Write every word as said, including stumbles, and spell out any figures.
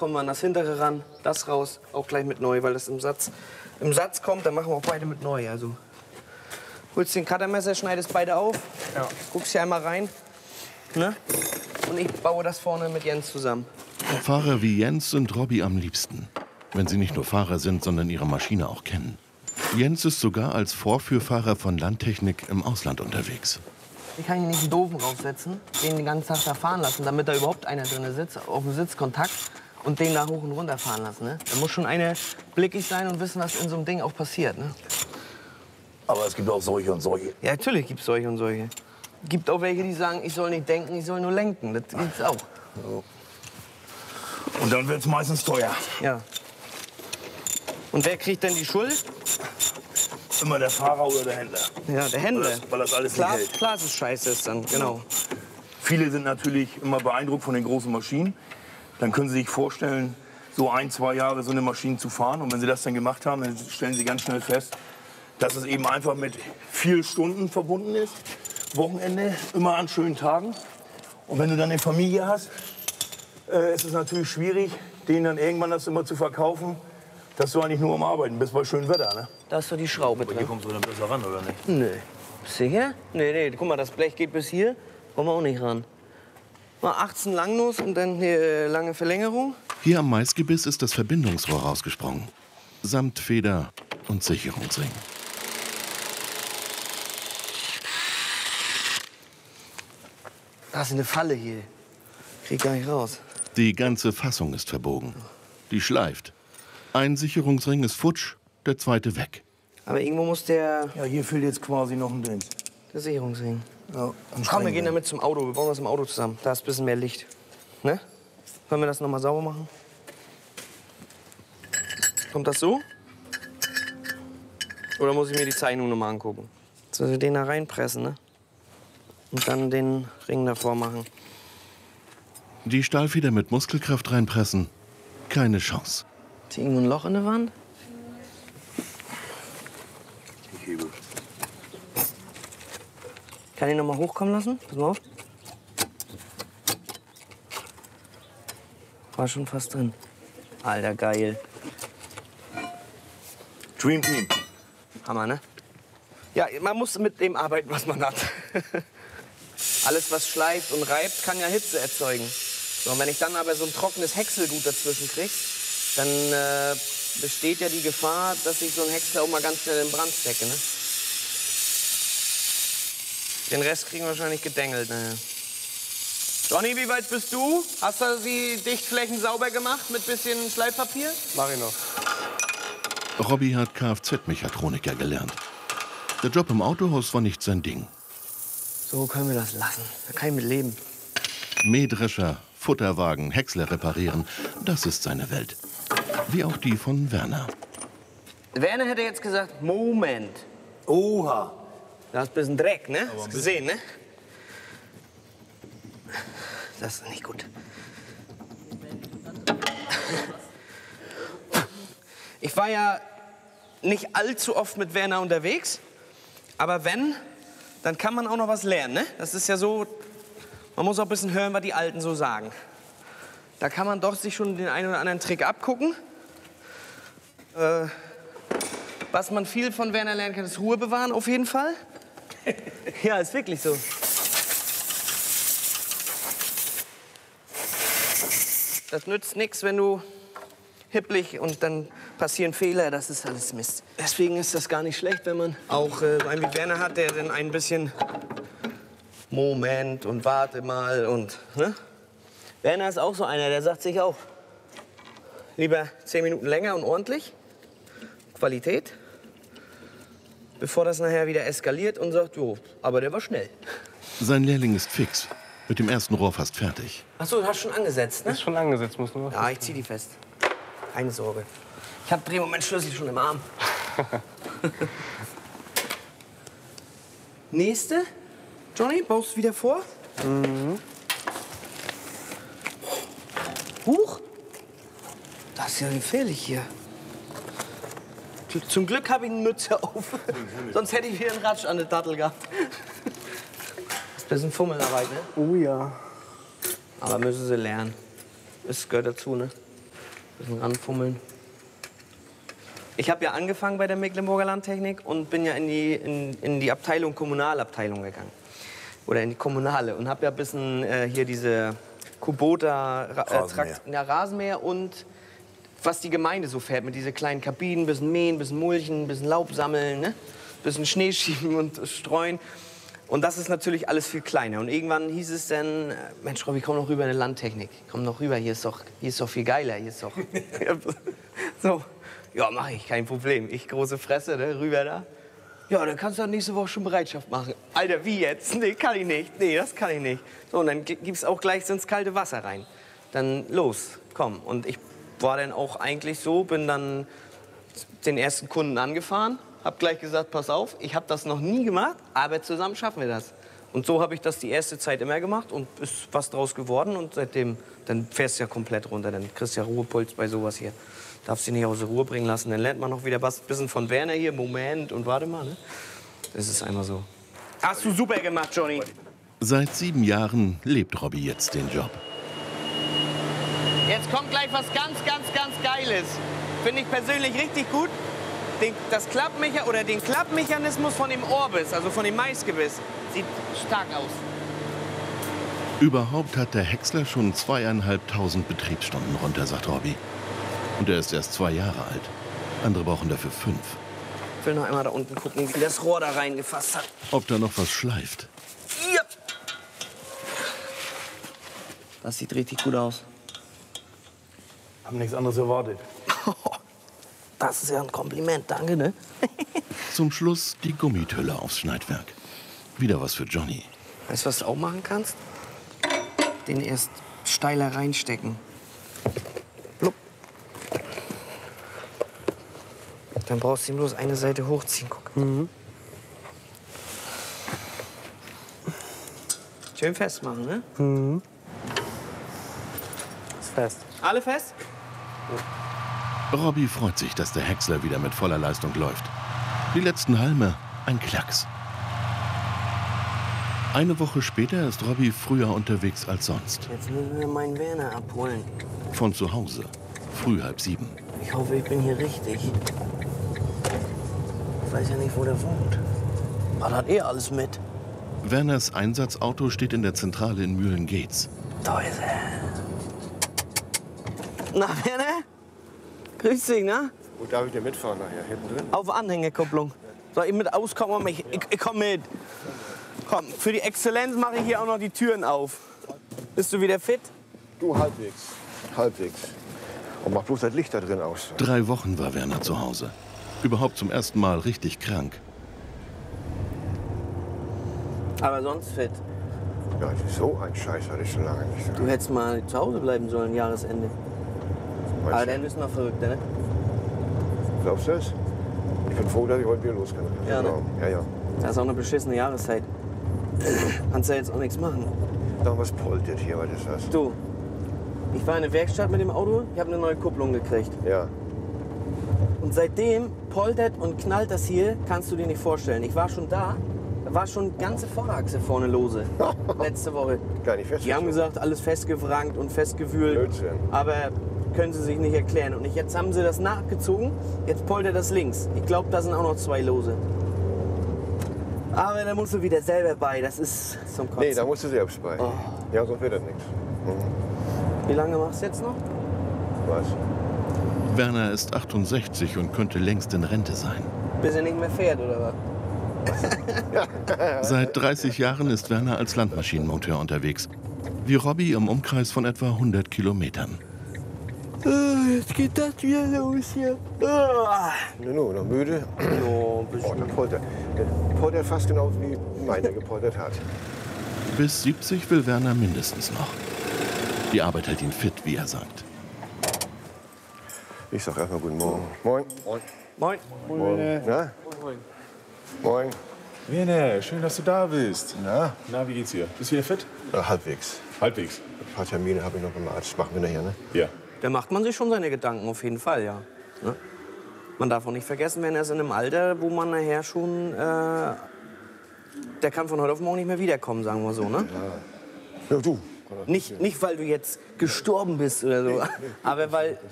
kommen wir an das hintere ran, das raus, auch gleich mit neu, weil das im Satz, im Satz kommt, dann machen wir auch beide mit neu. Also holst den Cuttermesser, schneidest beide auf, ja. Guckst hier einmal rein, ne? Und ich baue das vorne mit Jens zusammen. Fahrer wie Jens sind Robby am liebsten, wenn sie nicht nur Fahrer sind, sondern ihre Maschine auch kennen. Jens ist sogar als Vorführfahrer von Landtechnik im Ausland unterwegs. Ich kann hier nicht einen Doofen draufsetzen, den den ganzen Tag da fahren lassen, damit da überhaupt einer drin sitzt, auf dem Sitzkontakt und den da hoch und runter fahren lassen. Ne? Da muss schon einer blickig sein und wissen, was in so einem Ding auch passiert. Ne? Aber es gibt auch solche und solche. Ja, natürlich gibt es solche und solche. Es gibt auch welche, die sagen, ich soll nicht denken, ich soll nur lenken. Das gibt's auch. Ja. Und dann wird es meistens teuer. Ja. Und wer kriegt denn die Schuld? Immer der Fahrer oder der Händler. Ja, der Händler. Weil das, weil das alles klar, nicht hält. klar, dass es scheiße ist dann, genau. Viele sind natürlich immer beeindruckt von den großen Maschinen. Dann können sie sich vorstellen, so ein, zwei Jahre so eine Maschine zu fahren. Und wenn sie das dann gemacht haben, dann stellen sie ganz schnell fest, dass es eben einfach mit vielen Stunden verbunden ist. Wochenende, immer an schönen Tagen. Und wenn du dann eine Familie hast, äh, ist es natürlich schwierig, denen dann irgendwann das immer zu verkaufen, dass du eigentlich nur am Arbeiten bist bei schönem Wetter, ne? Da ist doch die Schraube drin. Hier kommst du dann besser ran, oder nicht? Nee. Sicher? Nee, nee, guck mal, das Blech geht bis hier. Kommen wir auch nicht ran. Mal achtzehn Langnuss und dann hier äh, lange Verlängerung. Hier am Maisgebiss ist das Verbindungsrohr rausgesprungen. Samt Feder und Sicherungsring. Da ist eine Falle hier. Krieg gar nicht raus. Die ganze Fassung ist verbogen. Die schleift. Ein Sicherungsring ist futsch, der zweite weg. Aber irgendwo muss der... Ja, hier fehlt jetzt quasi noch ein Ding. Der Sicherungsring. Ja, Komm, wir gehen damit zum Auto. Wir bauen das im Auto zusammen. Da ist ein bisschen mehr Licht. Ne? Können wir das noch mal sauber machen? Kommt das so? Oder muss ich mir die Zeichnung noch mal angucken? So, wir den da reinpressen, ne? Und dann den Ring davor machen. Die Stahlfeder mit Muskelkraft reinpressen. Keine Chance. Ist hier irgendwo ein Loch in der Wand? Ich hebe. Kann ich noch mal hochkommen lassen? Pass mal auf. War schon fast drin. Alter, geil. Dream Team. Hammer, ne? Ja, man muss mit dem arbeiten, was man hat. Alles, was schleift und reibt, kann ja Hitze erzeugen. So, und wenn ich dann aber so ein trockenes Häckselgut dazwischen kriege, dann äh, besteht ja die Gefahr, dass ich so ein Häcksel auch mal ganz schnell in Brand stecke. Ne? Den Rest kriegen wir wahrscheinlich gedengelt. Ne? Johnny, wie weit bist du? Hast du die Dichtflächen sauber gemacht mit bisschen Schleifpapier? Mach ich noch. Robby hat Kfz-Mechatroniker gelernt. Der Job im Autohaus war nicht sein Ding. So können wir das lassen. Da kann ich mit leben. Mähdrescher, Futterwagen, Häcksler reparieren, das ist seine Welt. Wie auch die von Werner. Werner hätte jetzt gesagt, Moment. Oha. Da ist ein bisschen Dreck, ne? Hast du gesehen, ne? Das ist nicht gut. Ich war ja nicht allzu oft mit Werner unterwegs. Aber wenn, dann kann man auch noch was lernen, ne? Das ist ja so, man muss auch ein bisschen hören, was die Alten so sagen. Da kann man doch sich schon den einen oder anderen Trick abgucken. Äh, was man viel von Werner lernen kann, ist Ruhe bewahren, auf jeden Fall. Ja, ist wirklich so. Das nützt nichts, wenn du hipplig und dann passieren Fehler, das ist alles Mist. Deswegen ist das gar nicht schlecht, wenn man auch äh, so einen wie Werner hat, der dann ein bisschen Moment und warte mal und, ne? Werner ist auch so einer, der sagt sich auch, lieber zehn Minuten länger und ordentlich, Qualität, bevor das nachher wieder eskaliert und sagt, jo, aber der war schnell. Sein Lehrling ist fix, mit dem ersten Rohr fast fertig. Ach so, du hast schon angesetzt, ne? Ist schon angesetzt, muss nur. Ja, ich zieh die fest. Keine Sorge. Ich hab Drehmomentschlüssel schon im Arm. Nächste. Johnny, baust du wieder vor? Mhm. Huch. Das ist ja gefährlich hier. Zum Glück habe ich eine Mütze auf. Sonst hätte ich wieder einen Ratsch an der Dattel gehabt. Das ist ein bisschen Fummelarbeit, ne? Oh ja. Aber müssen sie lernen. Das gehört dazu, ne? Bisschen ranfummeln. Ich habe ja angefangen bei der Mecklenburger Landtechnik und bin ja in die, in, in die Abteilung, Kommunalabteilung gegangen. Oder in die Kommunale. Und habe ja ein bisschen äh, hier diese Kubota, Ra äh, Trakt, ja, Rasenmäher und was die Gemeinde so fährt. Mit diesen kleinen Kabinen, ein bisschen mähen, ein bisschen mulchen, ein bisschen Laub sammeln, ne? Ein bisschen Schnee schieben und streuen. Und das ist natürlich alles viel kleiner. Und irgendwann hieß es dann, Mensch, Robby, komm noch rüber in eine Landtechnik. Komm noch rüber, hier ist doch, hier ist doch viel geiler. Hier ist doch so. Ja, mach ich, kein Problem. Ich, große Fresse, ne, rüber da. Ja, dann kannst du nächste Woche schon Bereitschaft machen. Alter, wie jetzt? Nee, kann ich nicht. Nee, das kann ich nicht. So, und dann gibt's auch gleich ins kalte Wasser rein. Dann los, komm. Und ich war dann auch eigentlich so, bin dann den ersten Kunden angefahren, hab gleich gesagt, pass auf, ich habe das noch nie gemacht, aber zusammen schaffen wir das. Und so habe ich das die erste Zeit immer gemacht und ist was draus geworden. Und seitdem, dann fährst du ja komplett runter, dann kriegst du ja Ruhepuls bei sowas hier. Darfst dich nicht aus der Ruhe bringen lassen, dann lernt man noch wieder was, bisschen von Werner hier, Moment und warte mal, ne? Das ist einmal so. Hast du super gemacht, Johnny. Seit sieben Jahren lebt Robby jetzt den Job. Jetzt kommt gleich was ganz, ganz, ganz Geiles. Finde ich persönlich richtig gut. Den, das Klappmecha oder den Klappmechanismus von dem Orbis, also von dem Maisgebiss, sieht stark aus. Überhaupt hat der Häcksler schon zweieinhalbtausend Betriebsstunden runter, sagt Robby. Und er ist erst zwei Jahre alt. Andere brauchen dafür fünf. Ich will noch einmal da unten gucken, wie das Rohr da reingefasst hat. Ob da noch was schleift. Ja. Das sieht richtig gut aus. Haben nichts anderes erwartet. Das ist ja ein Kompliment, danke, ne? Zum Schluss die Gummitülle aufs Schneidwerk. Wieder was für Johnny. Weißt du, was du auch machen kannst? Den erst steiler reinstecken. Blub. Dann brauchst du ihm bloß eine Seite hochziehen, guck. Mhm. Schön festmachen, ne? Mhm. Ist fest. Alle fest? Robby freut sich, dass der Häcksler wieder mit voller Leistung läuft. Die letzten Halme, ein Klacks. Eine Woche später ist Robby früher unterwegs als sonst. Jetzt müssen wir meinen Werner abholen. Von zu Hause, früh halb sieben. Ich hoffe, ich bin hier richtig. Ich weiß ja nicht, wo der wohnt. Was hat er alles mit? Werners Einsatzauto steht in der Zentrale in Mühlen-Geetz. Da ist er. Na, Werner? Grüß dich, ne? Wo darf ich denn mitfahren nachher? Hinten drin? Auf Anhängerkupplung. Soll ich mit auskommen? Ich, ich, ich komm mit. Komm, für die Exzellenz mache ich hier auch noch die Türen auf. Bist du wieder fit? Du, halbwegs. Halbwegs. Und mach bloß das Licht da drin aus. Drei Wochen war Werner zu Hause. Überhaupt zum ersten Mal richtig krank. Aber sonst fit. Ja, so ein Scheiß hatte ich schon lange nicht. Du hättest mal zu Hause bleiben sollen, Jahresende. Meinst Aber du? dann ist noch verrückter, ne? Glaubst du das? Ich bin froh, dass ich heute wieder los kann. Ja, ne? Ja, ja. Das ist auch eine beschissene Jahreszeit. Kannst ja jetzt auch nichts machen. Sag, was poltert hier? Was ist das? Du, ich war in der Werkstatt mit dem Auto, ich habe eine neue Kupplung gekriegt. Ja. Und seitdem poltert und knallt das hier, kannst du dir nicht vorstellen. Ich war schon da, da war schon ganze Vorderachse vorne lose. Letzte Woche. Gar nicht fest. Die haben gesagt, alles festgewrankt und festgewühlt. Blödsinn. Aber können sie sich nicht erklären. Und jetzt haben sie das nachgezogen, jetzt poltert das links. Ich glaube, da sind auch noch zwei lose. Aber da musst du wieder selber bei, das ist zum Kotzen. Nee, da musst du selbst bei. Oh. Ja, sonst wird das nichts. Mhm. Wie lange machst du jetzt noch? Was? Werner ist achtundsechzig und könnte längst in Rente sein. Bis er nicht mehr fährt, oder was? Seit dreißig Jahren ist Werner als Landmaschinenmonteur unterwegs. Wie Robby im Umkreis von etwa hundert Kilometern. Jetzt geht das wieder los hier. Nur, nur, noch müde? Oh, Oh, der poltert. Der poltert fast genauso wie meiner gepoltert hat. Bis siebzig will Werner mindestens noch. Die Arbeit hält ihn fit, wie er sagt. Ich sag erstmal guten Morgen. Moin. Moin. Moin. Moin. Na? Moin. Moin. Werner, schön, dass du da bist. Na? Na, wie geht's dir? Bist du wieder fit? Ja, halbwegs. Halbwegs. Ein paar Termine habe ich noch beim Arzt. Machen wir nachher, ne? Ja. Da macht man sich schon seine Gedanken, auf jeden Fall, ja. Ne? Man darf auch nicht vergessen, wenn er ist in einem Alter, wo man nachher schon... Äh, der kann von heute auf morgen nicht mehr wiederkommen, sagen wir so, ne? Ja, du. Nicht, nicht, weil du jetzt gestorben bist oder so, aber weil